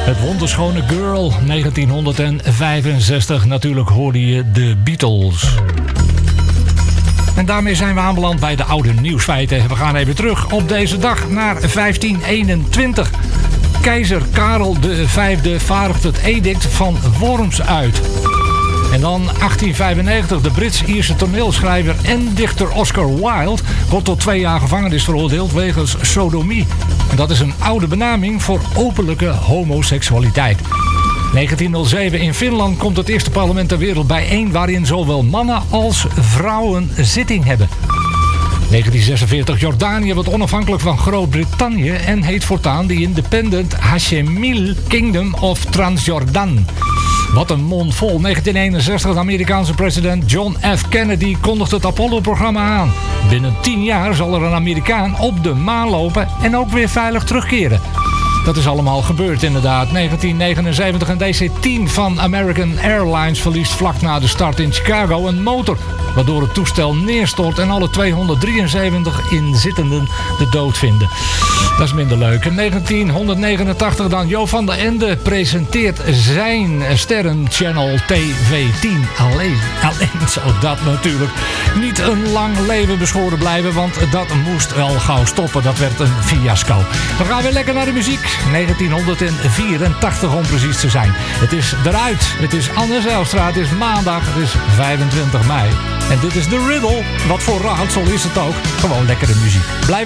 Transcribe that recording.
Het wonderschone Girl, 1965. Natuurlijk hoorde je de Beatles. En daarmee zijn we aanbeland bij de oude nieuwsfeiten. We gaan even terug op deze dag naar 1521. Keizer Karel V vaardigt het edict van Worms uit. En dan 1895. De Brits-Ierse toneelschrijver en dichter Oscar Wilde wordt tot 2 jaar gevangenis veroordeeld wegens sodomie. En dat is een oude benaming voor openlijke homoseksualiteit. 1907. In Finland komt het eerste parlement ter wereld bijeen waarin zowel mannen als vrouwen zitting hebben. 1946. Jordanië wordt onafhankelijk van Groot-Brittannië en heet voortaan de Independent Hashemite Kingdom of Transjordan. Wat een mond vol. 1961. De Amerikaanse president John F. Kennedy kondigt het Apollo-programma aan. Binnen 10 jaar zal er een Amerikaan op de maan lopen en ook weer veilig terugkeren. Dat is allemaal gebeurd inderdaad. 1979. Een DC-10 van American Airlines verliest vlak na de start in Chicago een motor, waardoor het toestel neerstort en alle 273 inzittenden de dood vinden. Dat is minder leuk. In 1989 dan Jo van der Ende presenteert zijn sterrenchannel TV10. Alleen zou dat natuurlijk niet een lang leven beschoren blijven, want dat moest wel gauw stoppen. Dat werd een fiasco. We gaan weer lekker naar de muziek. 1984 om precies te zijn. Het is eruit. Het is Anne Zijlstra. Het is maandag. Het is 25 mei. En dit is The Riddle. Wat voor raadsel is het ook? Gewoon lekkere muziek. Blijf